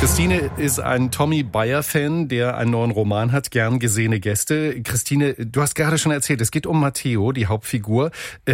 Christine ist ein Tommy Bayer-Fan, der einen neuen Roman hat, gern gesehene Gäste. Christine, du hast gerade schon erzählt, es geht um Matteo, die Hauptfigur.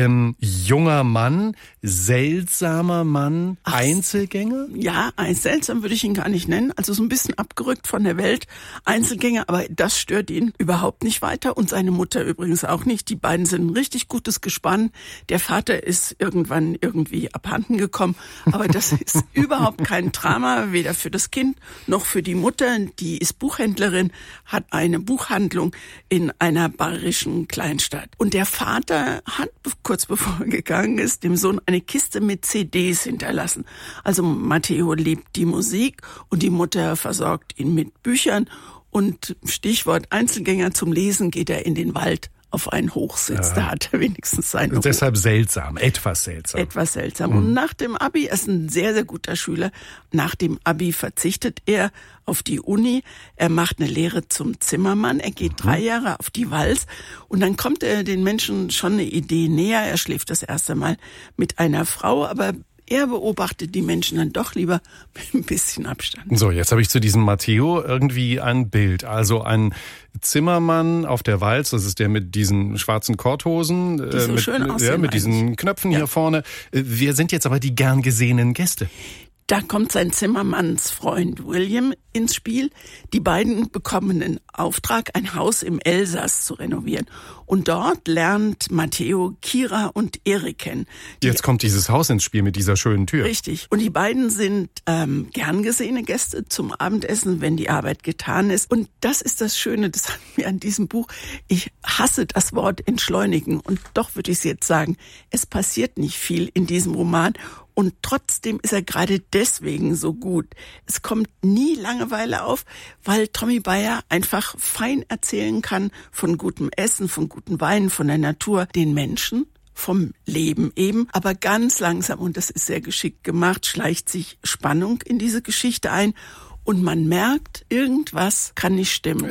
Junger Mann, seltsamer Mann, Einzelgänger? Ja, seltsam würde ich ihn gar nicht nennen. Also so ein bisschen abgerückt von der Welt. Einzelgänger, aber das stört ihn überhaupt nicht weiter. Und seine Mutter übrigens auch nicht. Die beiden sind ein richtig gutes Gespann. Der Vater ist irgendwann irgendwie abhanden gekommen. Aber das ist überhaupt kein Drama, weder für das Kind noch für die Mutter. Die ist Buchhändlerin, hat eine Buchhandlung in einer bayerischen Kleinstadt. Und der Vater hat, kurz bevor er gegangen ist, dem Sohn eine Kiste mit CDs hinterlassen. Also Matteo liebt die Musik und die Mutter versorgt ihn mit Büchern. Und Stichwort Einzelgänger, zum Lesen geht er in den Wald auf einen Hochsitz. Ja. Da hat er wenigstens seine Ruhe. Deshalb seltsam, etwas seltsam. Etwas seltsam. Und nach dem Abi, er ist ein sehr, sehr guter Schüler, nach dem Abi verzichtet er auf die Uni. Er macht eine Lehre zum Zimmermann. Er geht 3 Jahre auf die Walz. Und dann kommt er den Menschen schon eine Idee näher. Er schläft das erste Mal mit einer Frau, aber er beobachtet die Menschen dann doch lieber mit ein bisschen Abstand. So, jetzt habe ich zu diesem Matteo irgendwie ein Bild. Also ein Zimmermann auf der Walz, das ist der mit diesen schwarzen Korthosen. Die so schön aussehen. Mit diesen Knöpfen hier vorne. Wir sind jetzt aber die gern gesehenen Gäste. Da kommt sein Zimmermannsfreund William ins Spiel. Die beiden bekommen einen Auftrag, ein Haus im Elsass zu renovieren. Und dort lernt Matteo Kira und Erik kennen. Jetzt kommt dieses Haus ins Spiel mit dieser schönen Tür. Richtig. Und die beiden sind gern gesehene Gäste zum Abendessen, wenn die Arbeit getan ist. Und das ist das Schöne, das hat mir an diesem Buch. Ich hasse das Wort entschleunigen. Und doch würde ich es jetzt sagen, es passiert nicht viel in diesem Roman. Und trotzdem ist er gerade deswegen so gut. Es kommt nie Langeweile auf, weil Tommy Bayer einfach fein erzählen kann von gutem Essen, von guten Weinen, von der Natur, den Menschen, vom Leben eben. Aber ganz langsam, und das ist sehr geschickt gemacht, schleicht sich Spannung in diese Geschichte ein. Und man merkt, irgendwas kann nicht stimmen.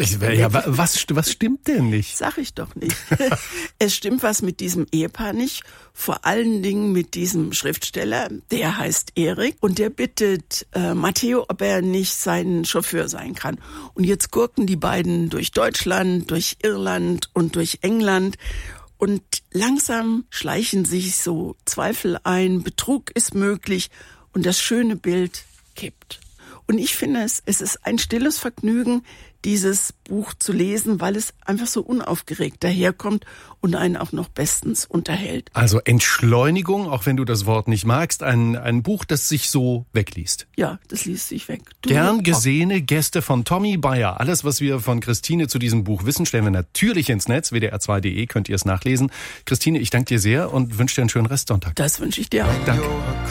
Was stimmt denn nicht? Sag ich doch nicht. Es stimmt was mit diesem Ehepaar nicht. Vor allen Dingen mit diesem Schriftsteller, der heißt Erik. Und der bittet Matteo, ob er nicht sein Chauffeur sein kann. Und jetzt gurken die beiden durch Deutschland, durch Irland und durch England. Und langsam schleichen sich so Zweifel ein. Betrug ist möglich. Und das schöne Bild kippt. Und ich finde, es ist ein stilles Vergnügen, dieses Buch zu lesen, weil es einfach so unaufgeregt daherkommt und einen auch noch bestens unterhält. Also Entschleunigung, auch wenn du das Wort nicht magst, ein Buch, das sich so wegliest. Ja, das liest sich weg. Gern gesehene Gäste von Tommy Bayer. Alles, was wir von Christine zu diesem Buch wissen, stellen wir natürlich ins Netz. WDR2.de könnt ihr es nachlesen. Christine, ich danke dir sehr und wünsche dir einen schönen Restsonntag. Das wünsche ich dir auch. Danke.